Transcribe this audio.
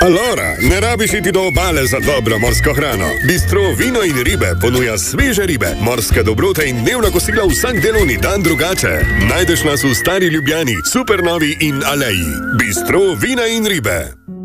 Allora, ne rabiš iti do obale za dobro morsko hrano. Bistro Vino in ribe ponuja sveže ribe, morske dobrote in dnevna kosila vsak delovni dan drugače. Najdeš nas v Stari Ljubljani, Supernovi in Aleji. Bistro Vina in ribe.